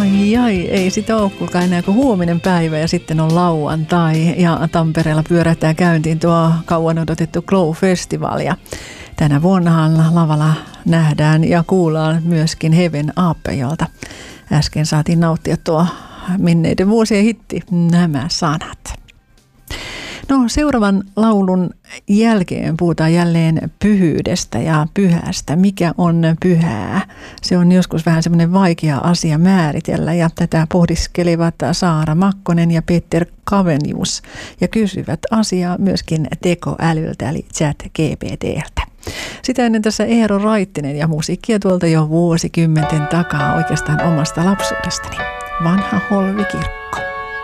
Ai, ei sitä ole kuulkaa enää kuin huominen päivä ja sitten on lauantai ja Tampereella pyörähtää käyntiin tuo kauan odotettu Glow-festival ja tänä vuonnahan lavalla nähdään ja kuullaan myöskin Heaven Up, jolta äsken saatiin nauttia tuo menneiden vuosien hitti Nämä sanat. No, seuraavan laulun jälkeen puhutaan jälleen pyhyydestä ja pyhästä. Mikä on pyhää? Se on joskus vähän semmoinen vaikea asia määritellä ja tätä pohdiskelivat Saara Makkonen ja Peter Kavenius ja kysyvät asiaa myöskin tekoälyltä eli ChatGPT:ltä. Sitä ennen tässä Eero Raittinen ja musiikkia tuolta jo vuosikymmenten takaa oikeastaan omasta lapsuudestani. Vanha Holvikirkko.